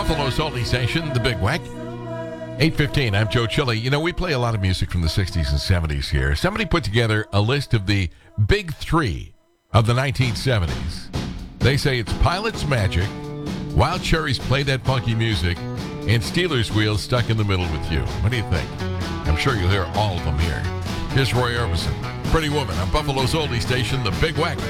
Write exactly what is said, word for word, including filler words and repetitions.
Buffalo's oldie station, The Big Wack. eight fifteen, I'm Joe Chili. You know, we play a lot of music from the sixties and seventies here. Somebody put together a list of the big three of the nineteen seventies. They say it's Pilot's Magic, Wild Cherries Play That Funky Music, and Steelers Wheels Stuck in the Middle with You. What do you think? I'm sure you'll hear all of them here. Here's Roy Orbison, Pretty Woman on Buffalo's oldie station, The Big Wack.